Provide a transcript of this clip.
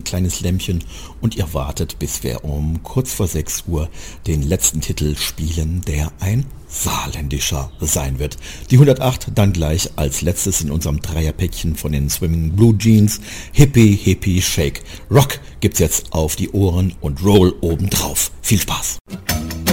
kleines Lämmchen und ihr wartet, bis wir um kurz vor 6 Uhr den letzten Titel spielen, der ein saarländischer sein wird. Die 108 dann gleich als letztes in unserem Dreierpäckchen von den Swimming Blue Jeans. Hippie, Hippie, Shake. Rock gibt's jetzt auf die Ohren und Roll obendrauf. Viel Spaß!